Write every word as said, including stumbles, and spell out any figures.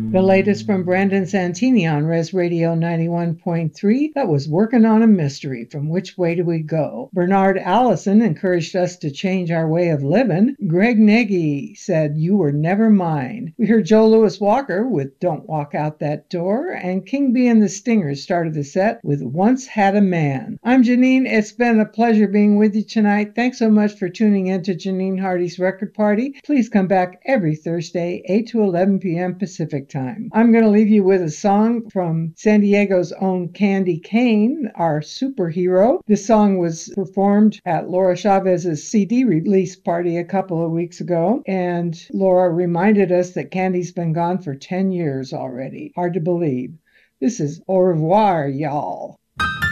The latest from Brandon Santini on Res Radio ninety-one point three. That was Working on a Mystery from Which Way Do We Go? Bernard Allison encouraged us to change our way of living. Greg Nagy said, You Were Never Mine. We heard Joe Louis Walker with Don't Walk Out That Door. And King B and the Stingers started the set with Once Had a Man. I'm Janine. It's been a pleasure being with you tonight. Thanks so much for tuning in to Janine Hardy's Record Party. Please come back every Thursday, eight to eleven p.m. Pacific Time. I'm going to leave you with a song from San Diego's own Candy Kane, our superhero. This song was performed at Laura Chavez's C D release party a couple of weeks ago, and Laura reminded us that Candy's been gone for ten years already. Hard to believe. This is Au revoir, y'all.